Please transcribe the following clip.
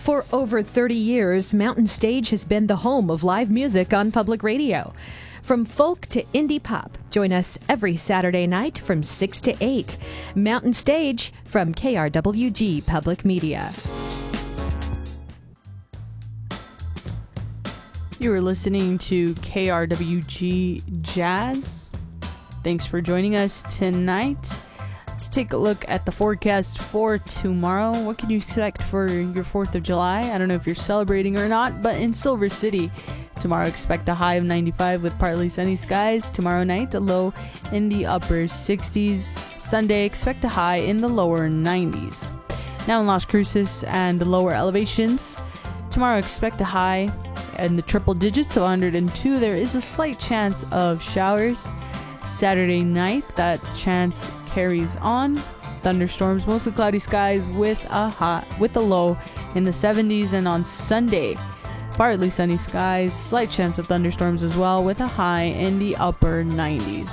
For over 30 years, Mountain Stage has been the home of live music on public radio. From folk to indie pop, join us every Saturday night from 6 to 8. Mountain Stage from KRWG Public Media. You are listening to KRWG Jazz. Thanks for joining us tonight. Let's take a look at the forecast for tomorrow. What can you expect for your 4th of July? I don't know if you're celebrating or not, but in Silver City, tomorrow expect a high of 95 with partly sunny skies. Tomorrow night, a low in the upper 60s. Sunday, expect a high in the lower 90s. Now in Las Cruces and the lower elevations, tomorrow expect a high in the triple digits of 102. There is a slight chance of showers. Saturday night, that chance carries on. Thunderstorms, mostly cloudy skies with a low in the 70s. And on Sunday, partly sunny skies, slight chance of thunderstorms as well with a high in the upper 90s.